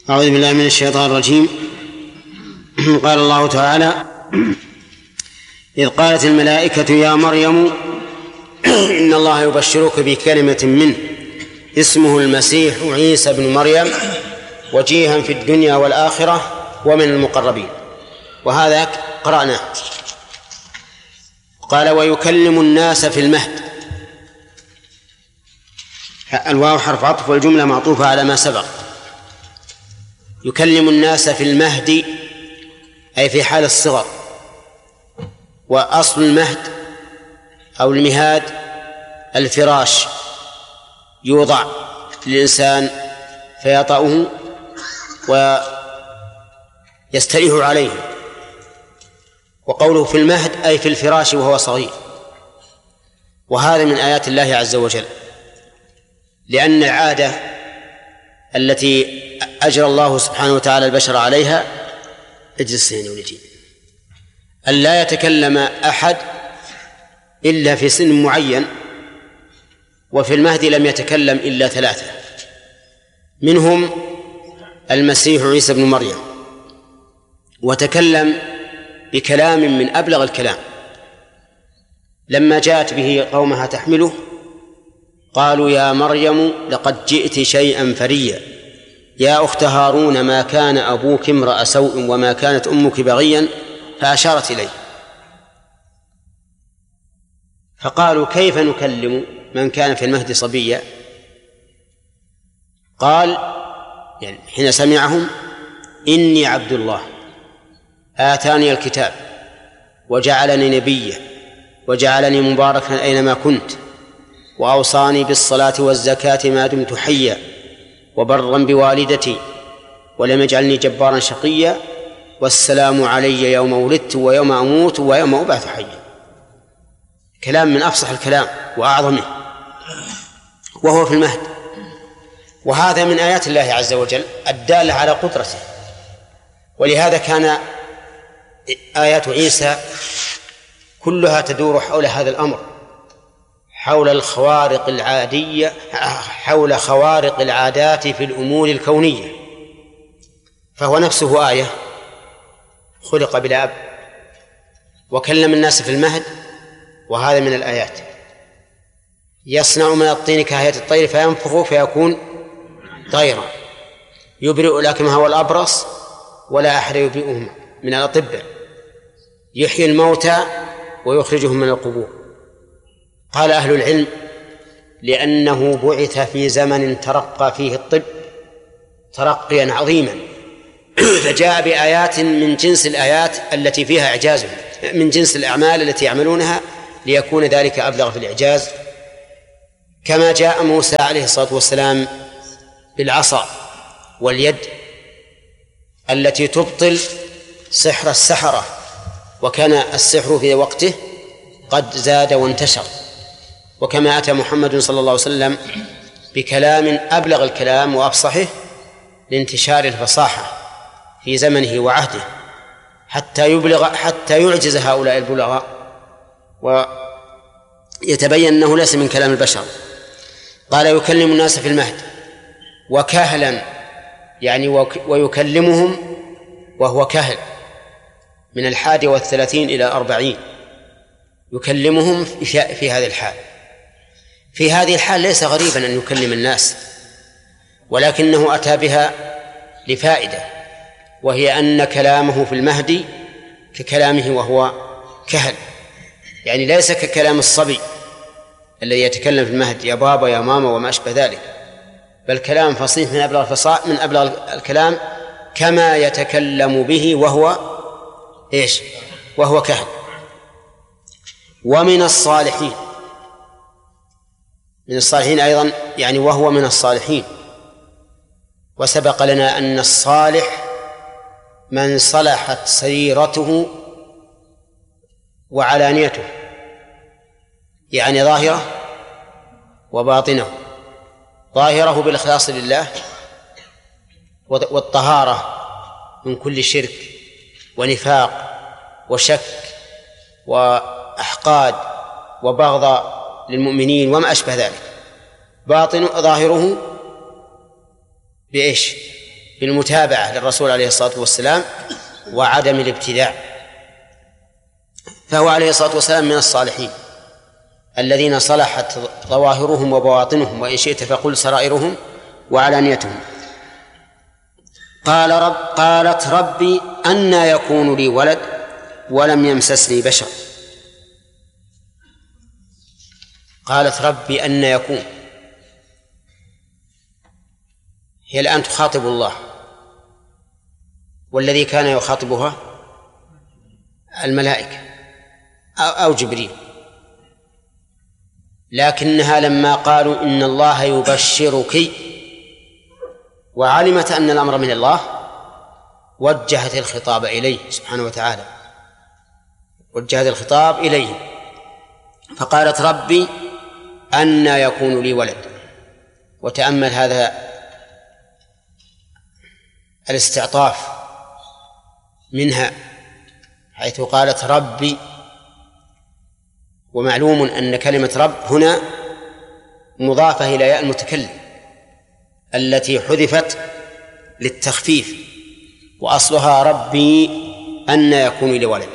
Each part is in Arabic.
أعوذ بالله من الشيطان الرجيم. قال الله تعالى: إذ قالت الملائكة يا مريم إن الله يبشرك بكلمة منه اسمه المسيح عيسى بن مريم وجيها في الدنيا والآخرة ومن المقربين. وهذا قرأناه. قال: ويكلم الناس في المهد. الواو حرف عطف والجملة معطوفة على ما سبق. يكلم الناس في المهد أي في حال الصغر. وأصل المهد أو المهاد الفراش يوضع للإنسان فيطأه ويستريح عليه. وقوله في المهد أي في الفراش وهو صغير. وهذا من آيات الله عز وجل، لأن العادة التي أجرى الله سبحانه وتعالى البشر عليها اجلس هنا ولجي أن لا يتكلم أحد إلا في سن معين. وفي المهد لم يتكلم إلا 3 منهم المسيح عيسى بن مريم، وتكلم بكلام من أبلغ الكلام. لما جاءت به قومها تحمله قالوا يا مريم لقد جئت شيئا فريا يا أخت هارون ما كان أبوك امرأ سوء وما كانت أمك بغيا، فأشارت إليه. فقالوا كيف نكلم من كان في المهد صبيا؟ قال يعني حين سمعهم: إني عبد الله آتاني الكتاب وجعلني نبيا وجعلني مباركا أينما كنت وأوصاني بالصلاة والزكاة ما دمت حيا وبرا بوالدتي ولم يجعلني جبارا شقيا والسلام علي يوم ولدت ويوم أموت ويوم أبعث حيا. كلام من أفصح الكلام وأعظمه وهو في المهد. وهذا من آيات الله عز وجل الدالة على قدرته. ولهذا كان آيات عيسى كلها تدور حول هذا الأمر، حول الخوارق العادية، حول خوارق العادات في الأمور الكونية. فهو نفسه آية، خلق بلا أب وكلم الناس في المهد، وهذا من الآيات. يصنع من الطين كهيئة الطير فينفخ فيكون طيرا، يبرئ الأكمه والأبرص ولا أحد يبرئهم من الأطباء، يحيي الموتى ويخرجهم من القبور. قال أهل العلم لأنه بعث في زمن ترقى فيه الطب ترقيا عظيما، فجاء بآيات من جنس الآيات التي فيها إعجاز، من جنس الأعمال التي يعملونها ليكون ذلك أبلغ في الإعجاز. كما جاء موسى عليه الصلاة والسلام بالعصا واليد التي تبطل سحر السحرة، وكان السحر في وقته قد زاد وانتشر. وكما أتى محمد صلى الله عليه وسلم بكلام أبلغ الكلام وأفصحه لانتشار الفصاحة في زمنه وعهده حتى يعجز هؤلاء البلغاء ويتبين أنه ليس من كلام البشر. قال يكلم الناس في المهد وكهلا، يعني ويكلمهم وهو كهل من 31 إلى 40، يكلمهم في هذه الحال. في هذه الحال ليس غريبا أن يكلم الناس، ولكنه أتى بها لفائدة، وهي أن كلامه في المهد ككلامه وهو كهل، يعني ليس ككلام الصبي الذي يتكلم في المهد يا بابا يا ماما وما أشبه ذلك، بل كلام فصيح من أبلغ الكلام كما يتكلم به وهو إيش؟ وهو كهل. ومن الصالحين، من الصالحين أيضا، يعني وهو من الصالحين. وسبق لنا أن الصالح من صلحت سريرته وعلانيته، يعني ظاهره وباطنه، ظاهره بالإخلاص لله والطهارة من كل شرك ونفاق وشك وأحقاد وبغض للمؤمنين وما أشبه ذلك. ظاهره بإيش؟ بالمتابعة للرسول عليه الصلاة والسلام وعدم الابتداع، فهو عليه الصلاة والسلام من الصالحين الذين صلحت ظواهرهم وبواطنهم، وإن شئت فقل سرائرهم وعلانيتهم. قالت ربي أنى يكون لي ولد ولم يمسسني بشر. قالت ربي أنى يكون، هي الآن تخاطب الله، والذي كان يخاطبها الملائكة أو جبريل، لكنها لما قالوا إن الله يبشرك وعلمت أن الأمر من الله وجهت الخطاب إليه سبحانه وتعالى، وجهت الخطاب إليه فقالت ربي أنى يكون لي ولد. وتأمل هذا الاستعطاف منها حيث قالت ربي، ومعلوم أن كلمة رب هنا مضافة إلى ياء المتكلم التي حذفت للتخفيف، وأصلها ربي أنى يكون لي ولد.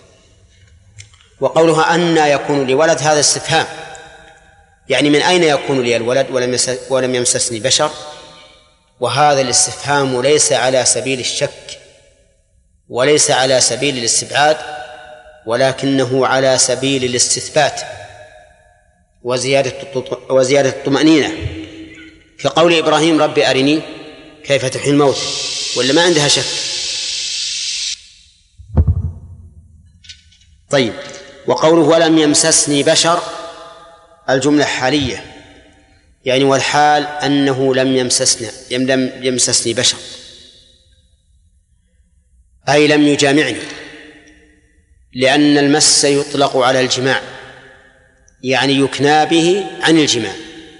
وقولها أنى يكون لي ولد هذا استفهام، يعني من أين يكون لي الولد ولم يمسسني بشر؟ وهذا الاستفهام ليس على سبيل الشك وليس على سبيل الاستبعاد، ولكنه على سبيل الاستثبات وزيادة الطمأنينة، كقول إبراهيم ربي أرني كيف تحيي الموت، ولا ما عندها شك. طيب، وقوله ولم يمسسني بشر الجملة حالية، يعني والحال أنه لم يمسسني بشر، أي لم يجامعني، لأن المس يطلق على الجماع، يعني يكنى به عن الجماع،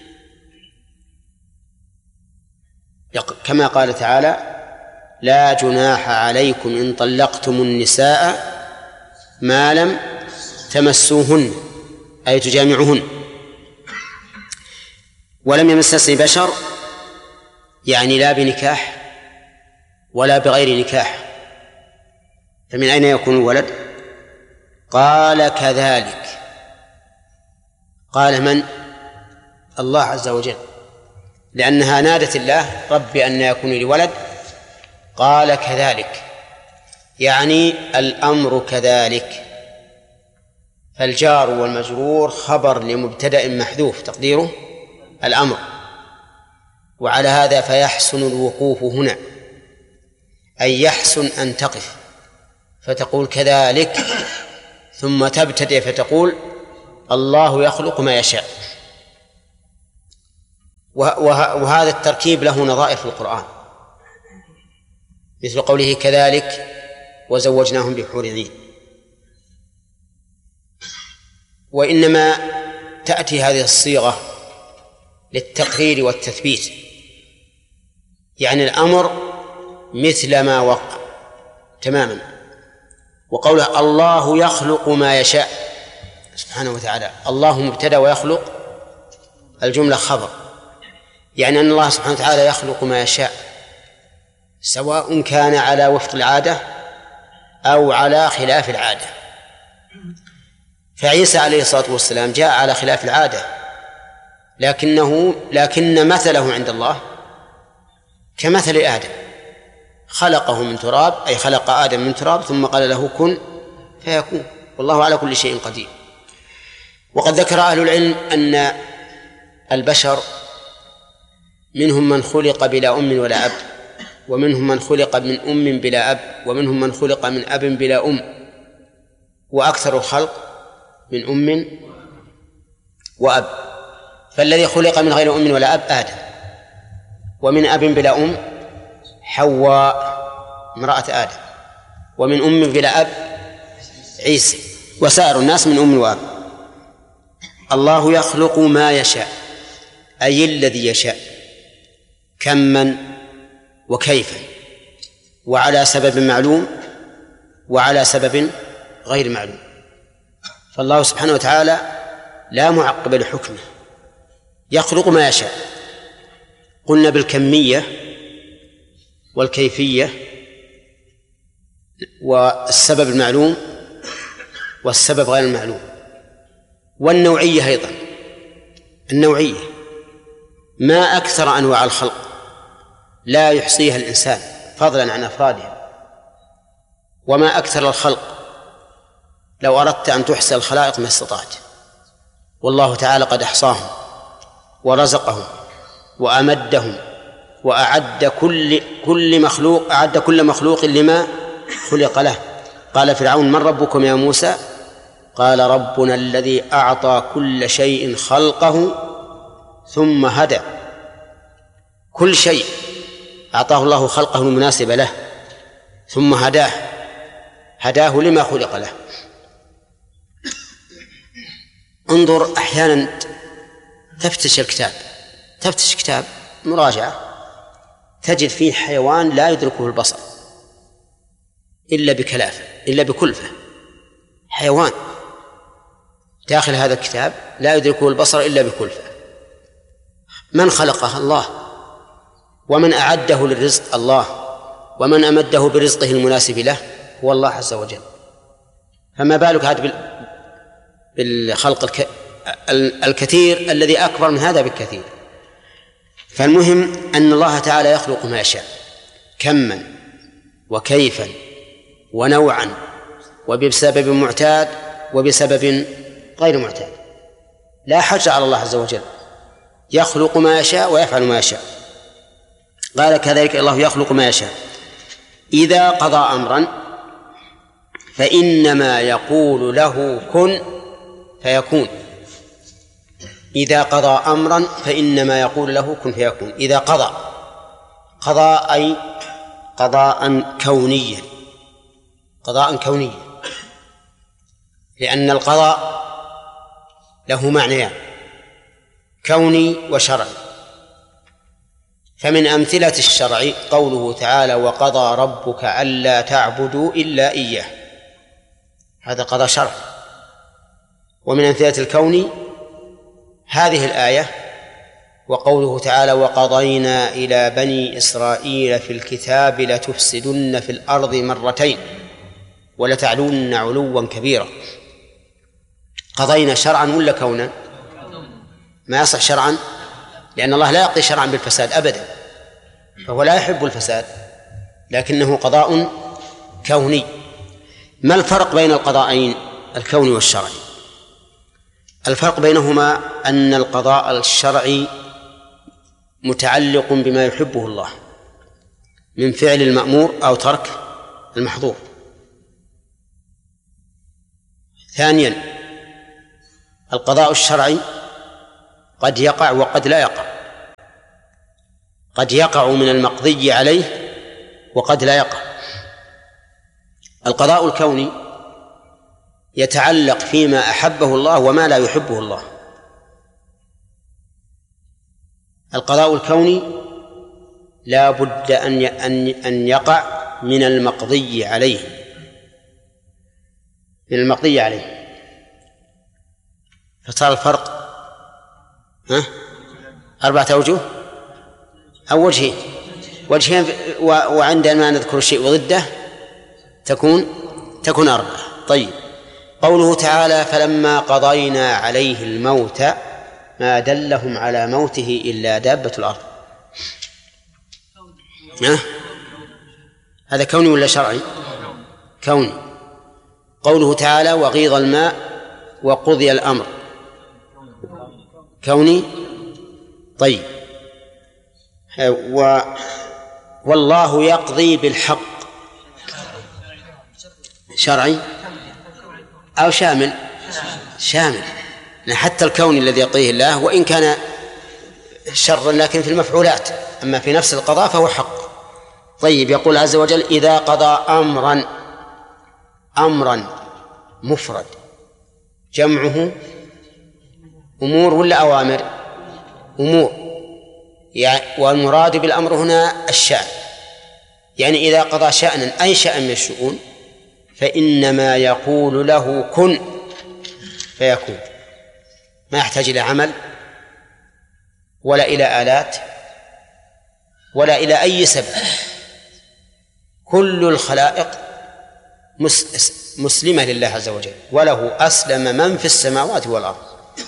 كما قال تعالى لا جناح عليكم إن طلقتم النساء ما لم تمسوهن، أي تجامعهن. ولم يمسسني بشر يعني لا بنكاح ولا بغير نكاح، فمن أين يكون الولد؟ قال كذلك. قال من؟ الله عز وجل، لأنها نادت الله ربي أن يكون لي ولد، قال كذلك يعني الأمر كذلك، فالجار والمجرور خبر لمبتدأ محذوف تقديره الأمر، وعلى هذا فيحسن الوقوف هنا، أي يحسن أن تقف فتقول كذلك، ثم تبتدئ فتقول الله يخلق ما يشاء. وهذا التركيب له نظائر في القرآن، مثل قوله كذلك وزوجناهم بحور عين. وإنما تأتي هذه الصيغة للتقرير والتثبيت، يعني الأمر مثل ما وقع تماما. وقوله الله يخلق ما يشاء سبحانه وتعالى، الله مبتدأ ويخلق الجملة خبر، يعني أن الله سبحانه وتعالى يخلق ما يشاء، سواء كان على وفق العادة أو على خلاف العادة. فعيسى عليه الصلاة والسلام جاء على خلاف العادة، لكن مثله عند الله كمثل آدم، خلقه من تراب، أي خلق آدم من تراب ثم قال له كن فيكون، والله على كل شيء قدير. وقد ذكر أهل العلم أن البشر منهم من خلق بلا أم ولا أب، ومنهم من خلق من أم بلا أب، ومنهم من خلق من أب بلا أم، وأكثر الخلق من أم وأب. فالذي خلق من غير أم ولا أب آدم، ومن أب بلا أم حواء امرأة آدم، ومن أم بلا أب عيسى، وسائر الناس من أم وأب. الله يخلق ما يشاء، أي الذي يشاء، كمن وكيفا، وعلى سبب معلوم وعلى سبب غير معلوم. فالله سبحانه وتعالى لا معقب لحكمه، يخلق ما يشاء. قلنا بالكمية والكيفية والسبب المعلوم والسبب غير المعلوم، والنوعية أيضا. النوعية ما أكثر أنواع الخلق لا يحصيها الإنسان فضلا عن أفرادها، وما أكثر الخلق لو أردت أن تحصي الخلائق ما استطعت، والله تعالى قد أحصاهم ورزقهم وأمدهم وأعد كل مخلوق لما خلق له. قال فرعون: من ربكم يا موسى؟ قال: ربنا الذي أعطى كل شيء خلقه ثم هدى. كل شيء أعطاه الله خلقه المناسب له ثم هداه لما خلق له. انظر، أحيانا تفتش كتاب مراجعة تجد فيه حيوان لا يدركه البصر إلا بكلفة. حيوان داخل هذا الكتاب لا يدركه البصر إلا بكلفة. من خلقه؟ الله. ومن أعده للرزق؟ الله. ومن أمده برزقه المناسب له هو الله عز وجل. فما بالك هذا بالخلق الكثير الذي أكبر من هذا بالكثير. فالمهم أن الله تعالى يخلق ما يشاء كما وكيفا ونوعا، وبسبب معتاد وبسبب غير معتاد. لا حرج على الله عز وجل، يخلق ما يشاء ويفعل ما يشاء. قال: كذلك الله يخلق ما يشاء إذا قضى أمرا فإنما يقول له كن فيكون. إذا قضى أمرا فإنما يقول له كن فيكون. إذا قضى أي قضاء كونيا، لأن القضاء له معنيان: كوني وشرعي. فمن أمثلة الشرع قوله تعالى: وقضى ربك ألا تعبدوا إلا إياه، هذا قضاء شرعي. ومن أمثلة الكون هذه الآية وقوله تعالى: وقضينا إلى بني إسرائيل في الكتاب لتفسدن في الأرض مرتين ولتعلن علوا كبيرا. قضينا شرعا ولا كونا؟ ما يصح شرعا، لأن الله لا يقضي شرعا بالفساد أبدا، فهو لا يحب الفساد، لكنه قضاء كوني. ما الفرق بين القضاءين الكوني والشرعي؟ الفرق بينهما أن القضاء الشرعي متعلق بما يحبه الله من فعل المأمور أو ترك المحظور. ثانيا، القضاء الشرعي قد يقع وقد لا يقع، قد يقع من المقضي عليه وقد لا يقع. القضاء الكوني يتعلق فيما أحبه الله وما لا يحبه الله. القضاء الكوني لا بد أن يقع من المقضي عليه، فصار الفرق 4 أوجه أو وجهين، وعندما نذكر الشيء وضده تكون 4. طيب، قوله تعالى: فلما قضينا عليه الموت ما دلهم على موته إلا دابة الأرض. هذا كوني ولا شرعي؟ كوني. قوله تعالى: وغيض الماء وقضي الأمر، كوني. طيب، والله يقضي بالحق، شرعي أو شامل؟ حتى الكون الذي يقضيه الله وإن كان شرا لكن في المفعولات، أما في نفس القضاء فهو حق. طيب، يقول عز وجل: إذا قضى أمرا مفرد، جمعه أمور ولا أوامر؟ أمور، والمراد بالأمر هنا الشأن. يعني إذا قضى شأنا أي شأن من الشؤون فإنما يقول له كن فيكون، ما يحتاج إلى عمل ولا إلى آلات ولا إلى أي سبب، كل الخلائق مسلمة لله عز وجل، وله أسلم من في السماوات والأرض،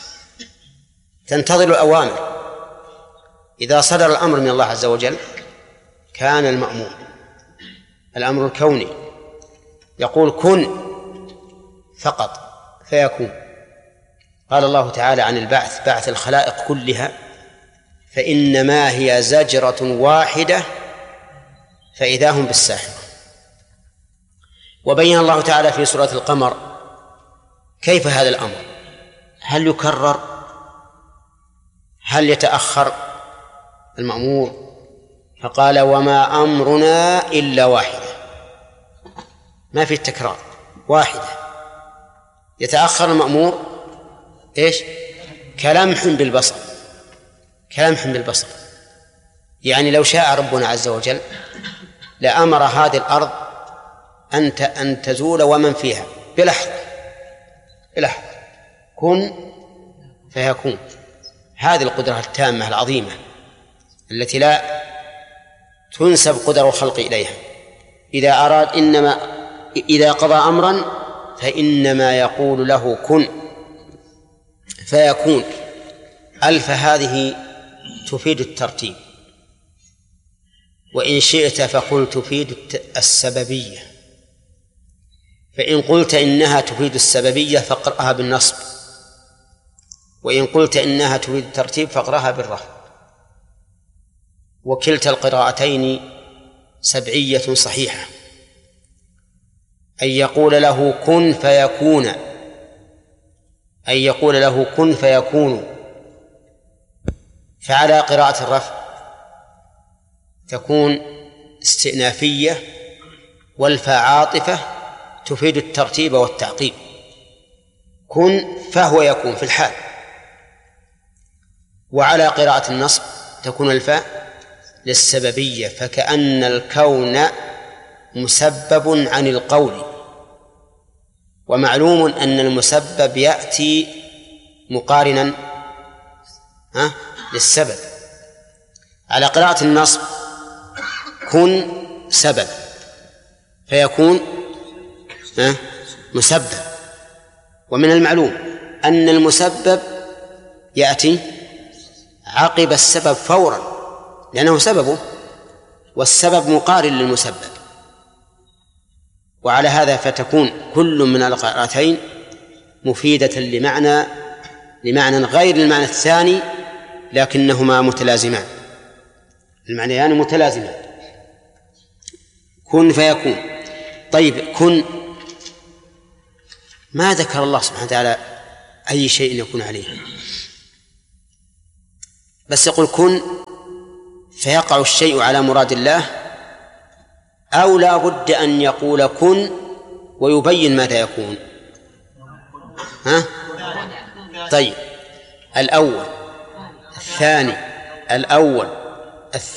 تنتظر الأوامر. إذا صدر الأمر من الله عز وجل كان المأمور، الأمر الكوني يقول كن فقط فيكون. قال الله تعالى عن البعث: بعث الخلائق كلها فإنما هي زجرة واحدة فإذا هم بالساحرة. وبين الله تعالى في سورة القمر كيف هذا الأمر، هل يكرر، هل يتأخر المأمور؟ فقال: وما أمرنا إلا واحدة، ما في التكرار، واحدة. يتأخر المأمور إيش؟ كلمح بالبصر، كلمح بالبصر. يعني لو شاء ربنا عز وجل لأمر هذه الأرض أن تزول ومن فيها بلحظة، كن فيكون. هذه القدرة التامة العظيمة التي لا تنسب قدر الخلق إليها. إذا أراد إذا قضى أمرا فإنما يقول له كن فيكون. ألف هذه تفيد الترتيب، وإن شئت فقل تفيد السببية، فإن قلت إنها تفيد السببية فاقرأها بالنصب، وإن قلت إنها تفيد الترتيب فاقرأها بالرفع. وكلتا القراءتين سبعية صحيحة، أن يقول له كن فيكون، أن يقول له كن فيكون. فعلى قراءة الرفع تكون استئنافية، والفاء عاطفة تفيد الترتيب والتعقيب. كن فهو يكون في الحال. وعلى قراءة النصب تكون الفاء للسببية، فكأن الكون مسبب عن القول، ومعلوم أن المسبب يأتي مقارنا للسبب. على قراءة النصب كن سبب فيكون مسبب، ومن المعلوم أن المسبب يأتي عقب السبب فورا لأنه سببه، والسبب مقارن للمسبب. وعلى هذا فتكون كل من القراءتين مفيدة لمعنى غير المعنى الثاني، لكنهما متلازمان، المعنيان متلازمان. كن فيكون. طيب كن ما ذكر الله سبحانه وتعالى أي شيء يكون عليه، بس يقول كن فيقع الشيء على مراد الله، أو لا بد أن يقول كن ويبين ماذا يكون. طيب الأول الثاني الأول